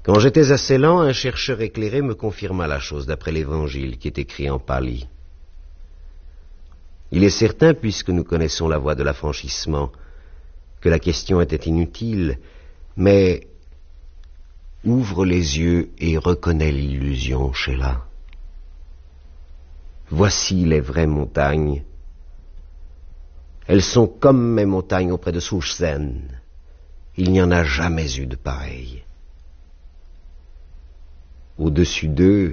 Quand j'étais à Ceylan, un chercheur éclairé me confirma la chose d'après l'Évangile qui est écrit en pali. Il est certain, puisque nous connaissons la voie de l'affranchissement, que la question était inutile, mais ouvre les yeux et reconnais l'illusion, Sheila. Voici les vraies montagnes. Elles sont comme mes montagnes auprès de Souchsen. Il n'y en a jamais eu de pareilles. Au-dessus d'eux,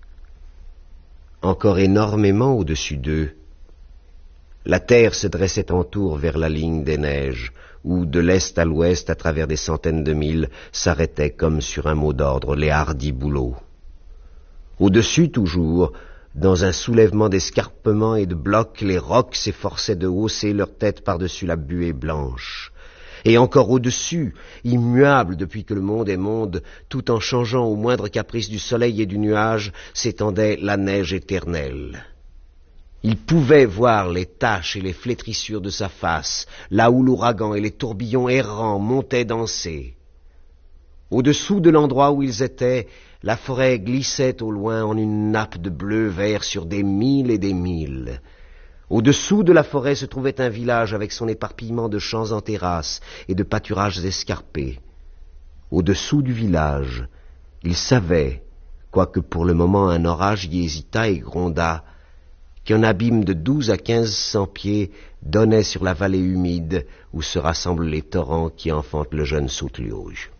encore énormément au-dessus d'eux, la terre se dressait en tour vers la ligne des neiges, où, de l'est à l'ouest, à travers des centaines de milles, s'arrêtaient comme sur un mot d'ordre les hardis bouleaux. Au-dessus toujours, dans un soulèvement d'escarpements et de blocs, les rocs s'efforçaient de hausser leur tête par-dessus la buée blanche. Et encore au-dessus, immuable depuis que le monde est monde, tout en changeant au moindre caprice du soleil et du nuage, s'étendait la neige éternelle. Il pouvait voir les taches et les flétrissures de sa face, là où l'ouragan et les tourbillons errants montaient danser. Au-dessous de l'endroit où ils étaient, la forêt glissait au loin en une nappe de bleu-vert sur des milles et des milles. Au-dessous de la forêt se trouvait un village avec son éparpillement de champs en terrasses et de pâturages escarpés. Au-dessous du village, il savait, quoique pour le moment un orage y hésita et gronda, qu'un abîme de 12 à 1500 pieds donnait sur la vallée humide où se rassemblent les torrents qui enfantent le jeune Soutliouge.